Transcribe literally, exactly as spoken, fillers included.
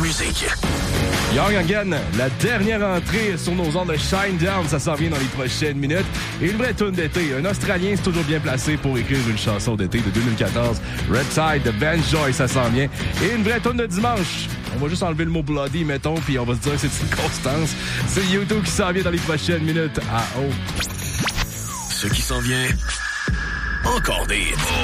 musique. Young Again, la dernière entrée sur nos ondes de Shine Down, ça s'en vient dans les prochaines minutes. Et une vraie tune d'été. Un Australien, c'est toujours bien placé pour écrire une chanson d'été de deux mille quatorze. Red Tide de Ben Joy, ça s'en vient. Et une vraie tune de dimanche. On va juste enlever le mot bloody, mettons, puis on va se dire que c'est une constance. C'est YouTube qui s'en vient dans les prochaines minutes. Ah oh. Ce qui s'en vient, encore des hits.